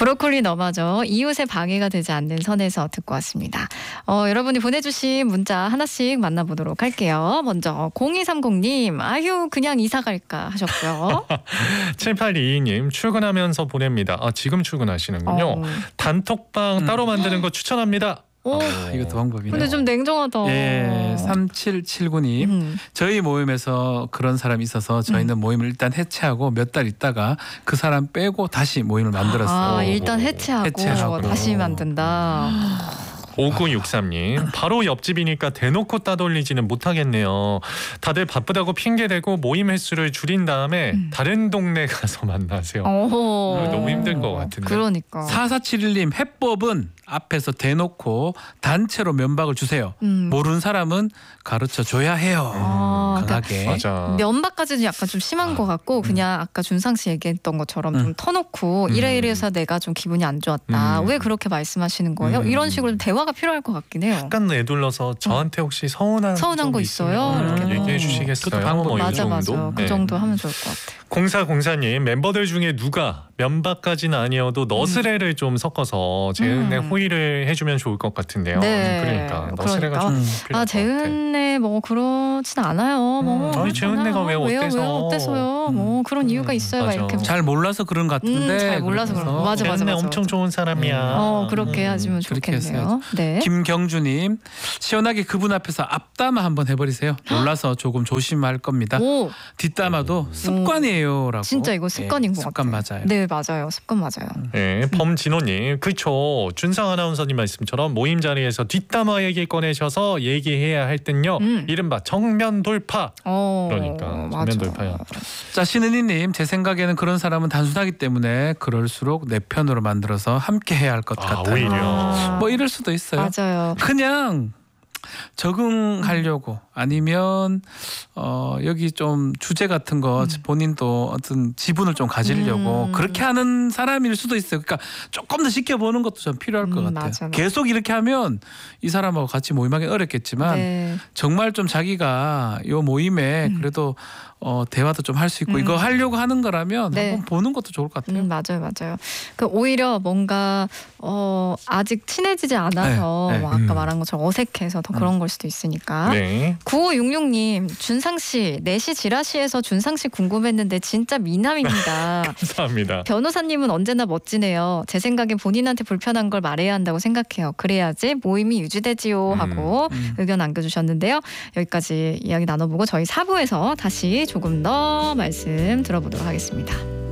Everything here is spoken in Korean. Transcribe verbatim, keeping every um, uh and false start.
브로콜리 너마저 이웃의 방해가 되지 않는 선에서 듣고 왔습니다. 어, 여러분이 보내주신 문자 하나씩 만나보도록 할게요. 먼저 공이삼공님 아휴 그냥 이사 갈까 하셨고요. 칠팔이이 님 출근하면서 보냅니다. 아, 지금 출근하시는군요. 어. 단톡방 음. 따로 만드는 거 추천합니다. 오, 아, 이것도 방법이네요. 근데 좀 냉정하다. 예, 삼칠칠구 님 음. 저희 모임에서 그런 사람이 있어서 저희는 음. 모임을 일단 해체하고 몇 달 있다가 그 사람 빼고 다시 모임을 만들었어요. 아, 일단 해체하고, 해체하고. 다시 만든다. 오구육삼 님 바로 옆집이니까 대놓고 따돌리지는 못하겠네요. 다들 바쁘다고 핑계대고 모임 횟수를 줄인 다음에 음. 다른 동네 가서 만나세요. 어. 아, 너무 힘들 것 같은데. 그러니까. 사사칠일 님 해법은 앞에서 대놓고 단체로 면박을 주세요. 음. 모르는 사람은 가르쳐 줘야 해요. 아, 강하게. 맞아. 면박까지는 약간 좀 심한 것 같고 그냥 아까 준상 씨 얘기했던 것처럼 좀 음. 터놓고 음. 이래 이래서 내가 좀 기분이 안 좋았다. 음. 왜 그렇게 말씀하시는 거예요? 음. 이런 식으로 대화가 필요할 것 같긴 해요. 약간 애둘러서 저한테 혹시 서운한 서운한 점이 거 있어요? 있으면 이렇게. 얘기해 음. 주시겠어요? 그것도 방법. 뭐 이 맞아 맞아. 정도? 그 네. 정도 하면 좋을 것 같아. 공사공사 님 멤버들 중에 누가 면박까지는 아니어도 너스레를 좀 섞어서 재은의 음. 호의를 해주면 좋을 것 같은데요. 네. 그러니까 너스레가 그러니까. 좀 음. 필요할 아 것 같아. 재은네 뭐 그렇진 않아요. 뭐 음, 아니, 재은네가 왜 왜요 어때서? 왜요 어때서요? 음. 뭐 그런 이유가 음, 있어요. 막 맞아. 이렇게. 잘 몰라서 그런 것 같은데. 음, 잘 몰라서 그런 거. 맞아, 맞아. 재은네 엄청 좋은 사람이야. 어 그렇게 음. 하시면 그렇게 좋겠네요. 네. 김경주님 시원하게 그분 앞에서 앞담화 한번 해버리세요. 몰라서 조금 조심할 겁니다. 오 뒷담화도 습관이에요라고. 진짜 이거 습관인 예, 것 습관 같아요. 맞아요. 네 맞아요. 습관 맞아요. 네, 범진호님, 그쵸. 준상 아나운서님 말씀처럼 모임 자리에서 뒷담화 얘기 꺼내셔서 얘기해야 할 땐요. 음. 이른바 정면 돌파. 어 그러니까 맞아. 정면 돌파야. 자 신은희님 제 생각에는 그런 사람은 단순하기 때문에 그럴수록 내 편으로 만들어서 함께 해야 할 것 아, 같아요. 오히려. 아, 뭐 이럴 수도 있어요. 맞아요. 그냥 적응하려고 아니면 어 여기 좀 주제 같은 거 음. 본인도 어떤 지분을 좀 가지려고 음. 그렇게 하는 사람일 수도 있어요. 그러니까 조금 더 지켜보는 것도 좀 필요할 것 음, 같아요. 맞아, 맞아. 계속 이렇게 하면 이 사람하고 같이 모임하기 어렵겠지만 네. 정말 좀 자기가 요 모임에 음. 그래도 어 대화도 좀 할 수 있고 음. 이거 하려고 하는 거라면 네. 한번 보는 것도 좋을 것 같아요. 음, 맞아요, 맞아요. 그 오히려 뭔가 어, 아직 친해지지 않아서 네, 네. 뭐 아까 음. 말한 것처럼 어색해서 더 그런 걸 수도 있으니까. 네. 구오육육 님, 준상 씨, 네 시 지라시에서 준상 씨 궁금했는데 진짜 미남입니다. 감사합니다. 변호사님은 언제나 멋지네요. 제 생각엔 본인한테 불편한 걸 말해야 한다고 생각해요. 그래야지 모임이 유지되지요 하고 음. 의견 남겨주셨는데요. 여기까지 이야기 나눠보고 저희 사 부에서 다시 조금 더 말씀 들어보도록 하겠습니다.